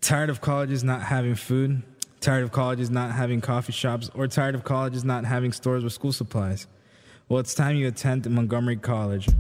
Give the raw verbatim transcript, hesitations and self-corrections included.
Tired of colleges not having food? Tired of colleges not having coffee shops? Or tired of colleges not having stores with school supplies? Well, it's time you attend Montgomery College.